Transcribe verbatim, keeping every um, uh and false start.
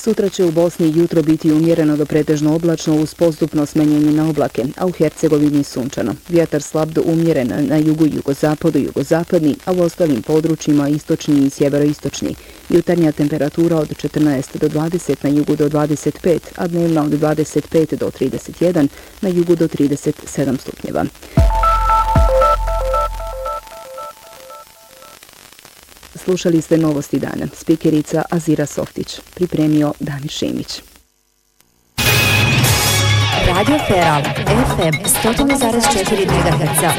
Sutra će u Bosni jutro biti umjereno do pretežno oblačno uz postupno smanjenje na oblake, a u Hercegovini sunčano. Vjetar slab do umjeren na jugu, jugozapadu, jugozapadni, a u ostalim područjima istočni i sjeveroistočni. Jutarnja temperatura od četrnaest do dvadeset, na jugu do dvadeset pet, a dnevna od dvadeset pet do trideset jedan, na jugu do trideset sedam stupnjeva. Slušali ste novosti dana. Spikerica Azira Softić. Pripremio Damir Šimić. Radio Feral F M sto zarez četiri megaherca